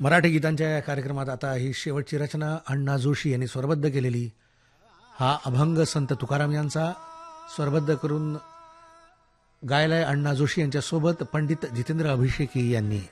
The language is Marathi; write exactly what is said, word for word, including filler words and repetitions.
मराठी गीतांच्या या कार्यक्रमात आता ही शेवटची रचना अण्णा जोशी यांनी स्वरबद्ध केलेली. हा अभंग संत तुकाराम यांचा स्वरबद्ध करून गायलाय अण्णा जोशी यांच्यासोबत पंडित जितेंद्र अभिषेकी यांनी.